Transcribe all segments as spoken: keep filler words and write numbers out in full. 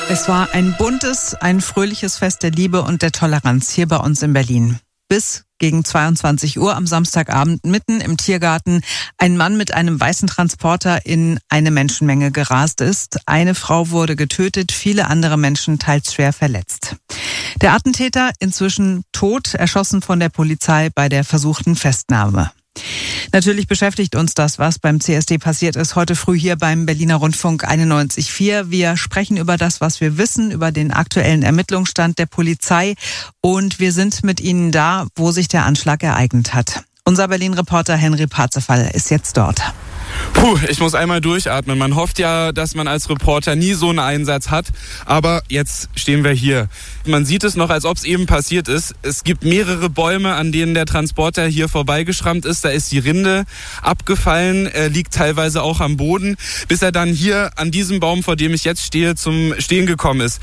Es war ein buntes, ein fröhliches Fest der Liebe und der Toleranz hier bei uns in Berlin. Bis gegen zweiundzwanzig Uhr am Samstagabend mitten im Tiergarten ein Mann mit einem weißen Transporter in eine Menschenmenge gerast ist. Eine Frau wurde getötet, viele andere Menschen teils schwer verletzt. Der Attentäter inzwischen tot, erschossen von der Polizei bei der versuchten Festnahme. Natürlich beschäftigt uns das, was beim C S D passiert ist, heute früh hier beim Berliner Rundfunk einundneunzig Komma vier. Wir sprechen über das, was wir wissen, über den aktuellen Ermittlungsstand der Polizei und wir sind mit Ihnen da, wo sich der Anschlag ereignet hat. Unser Berlin-Reporter Henry Parzefall ist jetzt dort. Puh, ich muss einmal durchatmen. Man hofft ja, dass man als Reporter nie so einen Einsatz hat, aber jetzt stehen wir hier. Man sieht es noch, als ob es eben passiert ist. Es gibt mehrere Bäume, an denen der Transporter hier vorbeigeschrammt ist. Da ist die Rinde abgefallen, er liegt teilweise auch am Boden, bis er dann hier an diesem Baum, vor dem ich jetzt stehe, zum Stehen gekommen ist.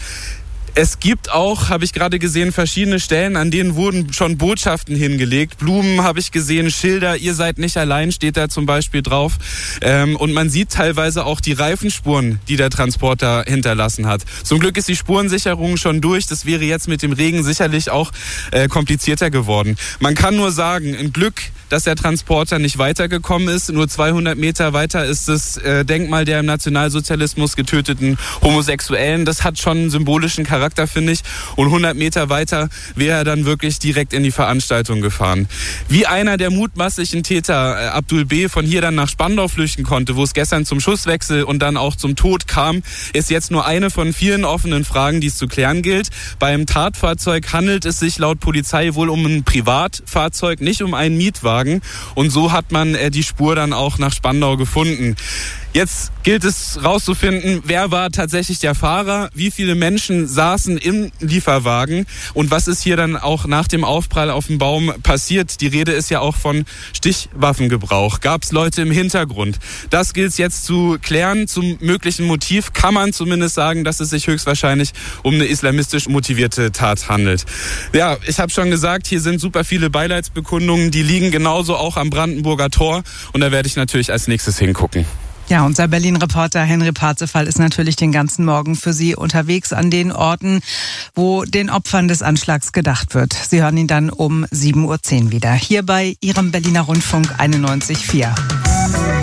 Es gibt auch, habe ich gerade gesehen, verschiedene Stellen, an denen wurden schon Botschaften hingelegt. Blumen habe ich gesehen, Schilder, ihr seid nicht allein, steht da zum Beispiel drauf. Ähm, und man sieht teilweise auch die Reifenspuren, die der Transporter hinterlassen hat. Zum Glück ist die Spurensicherung schon durch. Das wäre jetzt mit dem Regen sicherlich auch äh, komplizierter geworden. Man kann nur sagen, ein Glück, dass der Transporter nicht weitergekommen ist. Nur zweihundert Meter weiter ist das äh, Denkmal der im Nationalsozialismus getöteten Homosexuellen. Das hat schon einen symbolischen Charakter, finde ich. Und hundert Meter weiter wäre er dann wirklich direkt in die Veranstaltung gefahren. Wie einer der mutmaßlichen Täter, äh, Abdul B., von hier dann nach Spandau flüchten konnte, wo es gestern zum Schusswechsel und dann auch zum Tod kam, ist jetzt nur eine von vielen offenen Fragen, die es zu klären gilt. Beim Tatfahrzeug handelt es sich laut Polizei wohl um ein Privatfahrzeug, nicht um einen Mietwagen. Und so hat man äh, die Spur dann auch nach Spandau gefunden. Jetzt gilt es rauszufinden, wer war tatsächlich der Fahrer, wie viele Menschen saßen im Lieferwagen und was ist hier dann auch nach dem Aufprall auf dem Baum passiert. Die Rede ist ja auch von Stichwaffengebrauch. Gab es Leute im Hintergrund? Das gilt es jetzt zu klären. Zum möglichen Motiv kann man zumindest sagen, dass es sich höchstwahrscheinlich um eine islamistisch motivierte Tat handelt. Ja, ich habe schon gesagt, hier sind super viele Beileidsbekundungen, die liegen genauso auch am Brandenburger Tor und da werde ich natürlich als nächstes hingucken. Ja, unser Berlin-Reporter Henry Parzefall ist natürlich den ganzen Morgen für Sie unterwegs an den Orten, wo den Opfern des Anschlags gedacht wird. Sie hören ihn dann um sieben Uhr zehn wieder. Hier bei Ihrem Berliner Rundfunk einundneunzig Komma vier.